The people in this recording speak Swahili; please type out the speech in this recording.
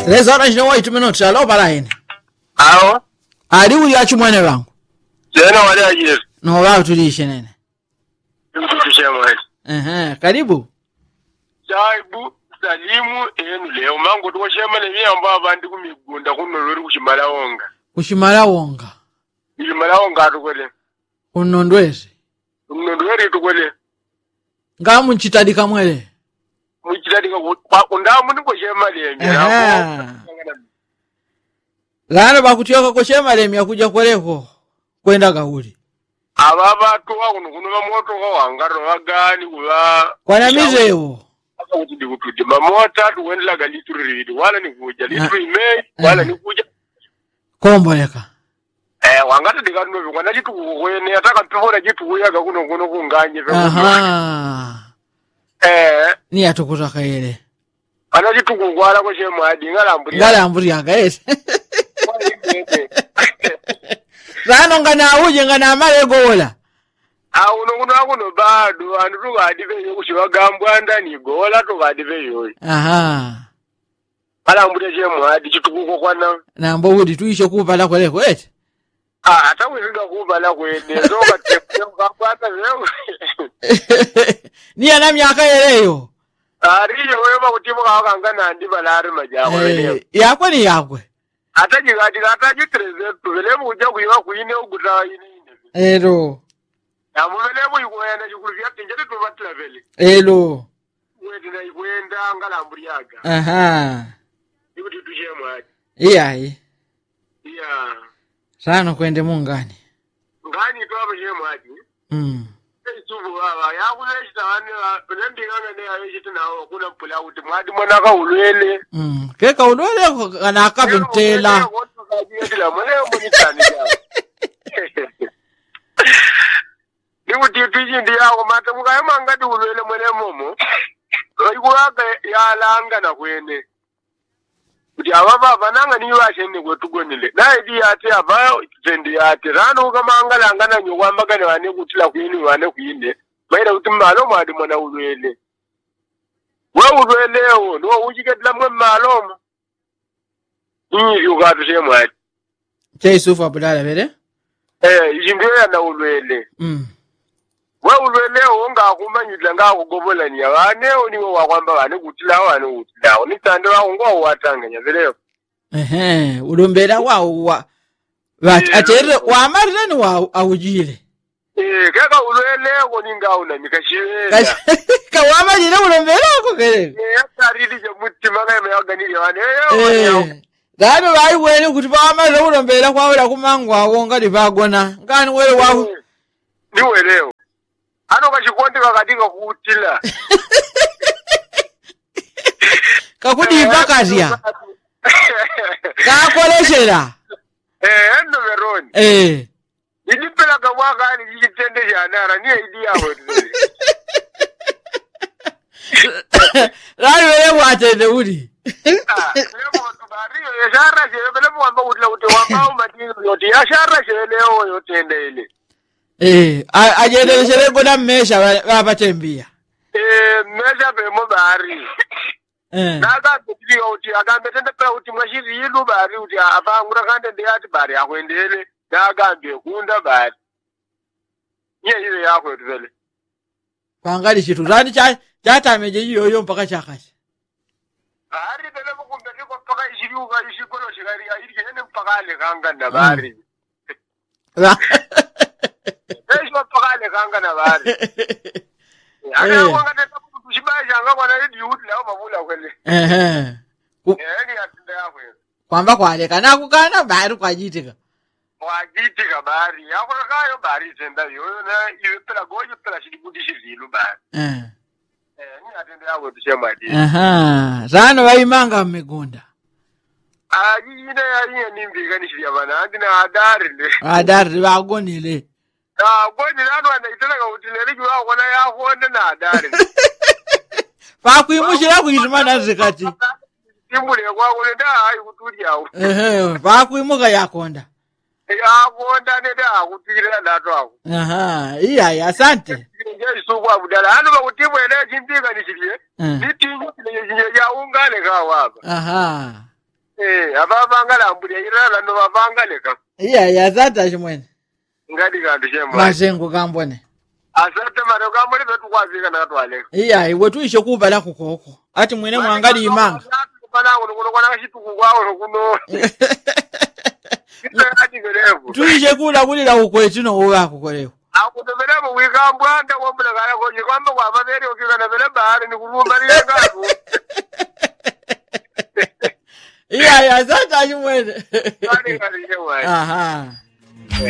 Les horas de 8 minutos. Alô, Balaine. Alô? Ali uliacha mwana wangu. Jana wale ajira. No wao tulishe nene. Mtupisha mwana. Karibu. Jaibu salimu enu leo mango tukoshema ne byamba abandi kumigunda kuno lori kushimala wonga. Kushimala wonga. Kushimala wonga tukole. Unondweze. Unondwere tukole. Ngamu nchitadika mwele. Muchitadika kwa ndamu ndikoshema lemya. Lana bakutyoka koshema lemya kuja kweleko kwenda kauli. Ababa tuwa kuno moto ko wangaro bagani kuba. Kwana mizewo. Kuti ndikuti mamota tuwendela galituriri wala nikuja lituri ime wala nikuja komboleka wangati dikano kwana chitu kwene ataka mpihora chitu kuyaga kuno kunganye ni atukutaka ile ana chitu kungwala ko shema adi ngalamburi agaese zano ngana uje ngana malegola uno akuno bado andu tukadive kushibagambwa ndani gola tukadive yoyi balambule chemwadi chitukuko kwana nambo udi tuishe kupala kweleko eti hata wiringa kupala kwene zoka tepuka kwata leo ni ana myaka eleyo ariyo wema kutimu kawakangana ndi balari majako leo yakwe ni yakwe hata jigadi hata jitreze tubelemu kuja kuyiwa kuyine uguta yini ero amubelemu ikoyana chikuluvya tinjete tubatla vele elo wedina ikwenda ngalambuliaga ikuti tushemwadi iyayi sana kwende mungani ngani twaba shemwadi Subu baba yakuleshita wani ndinganga ne ayishita nawo kuna mpula kuti mwadi mwana ka ulwele keka ulwele kana akaventela Nikuti tiji ndiyawo mata mukayema ngati ulwele mwene momo ikulaga yalanga na kwene kuti ababa bananga niyo ashende kwetugonile naye di ate abayo tendi ate rano kamanga langana nyokwamba kane wane kutila kwini wane kwinde maira kuti malo mwadi mwana ulwele we ulwelewo ndo ujiketla mwe malo ukatu shemwadi Yusufu Abdalla vele ijimbyo yana ulwele we ulwelewo ngakumanyidla ngakugobola ni abanewo niwo wakwamba bane kutila wane kutila nitande wa ngo watanganya veleyo ulombela wa atere wa marirani wa awujile kaka ulwelewo ningauna mikashira ka wa majile ulombela ko kele taridi je mutima kama yaganile wane Dano bai wene kuti ba marirani ulombela kwa wala kumangwa wonga divagona ngani wele wa ni welewo ano kachikonde kakadika kutila kakudi ipakazia kakoleshela endo veroni idipela kamwaka ni jitende janara ni idi yawo Rari wele watende udi lemo tubariyo yashara je lemo wamba utla uti wamba umatini yote yashara je leo yotende ile ajende shere gona mesha babatembia mesha bemo bari naga kudiyo uti agambe tende pe uti mwashiri yilu bari uti abangura kande ndiyati bari akwendele nagambe kunda bari ile yako yotele pangali chitu rani chatameje yoyo mpaka chakacha ari bele mukumbe ndiko mpaka ishiriuka ishikolo shikari ayirike ene mpaka ale kanga na bari Esho pakale kanga na bari. Ana kwanga tata kushibaya janga kwa na redi yudi lao mabula kwele. Ni atinde yako. Kwamba kwale kana kukana bari kwajitika. Kwajitika bari. Yako kayo bari tenda yo na yepela goje pela shidibudi shizilu bari. Ni atinde yako tushema di. Zano bayimanga mmegunda. Yine ya nimbi kanishia bana andina adari bagonile goni nanu anda itela utilele jwa kona ya honde na adari fa kuimushira kuizimana zikati timbule kwa kule da ai kutuli yawo fa kuimuka yakonda yakonda ne da kutira da to ako iya asante nje suku Abdalla hanu bakutibwe ne chimbika nishirie nitinyo ya ungale ka waba abavangala ambulia irala no bavangaleka. iya zata chimwene Ngadi kantu chemwa. mazengo kambone Asante maro kamuli betu kwazika na twaleka. iya iwe tuishe kubala kukoko ati mwene mwangali imanga Kana kuno kwana chituku kwawo kuno. tuishe kula kulila kukwetu no uwa kukolewa Akutemera mu wikambwa nda kombula kala konje kwamba kwa mabere ukikana bele bahari ni kulumba rile kazu. iya zata chimwene Kali kali chemwa. aha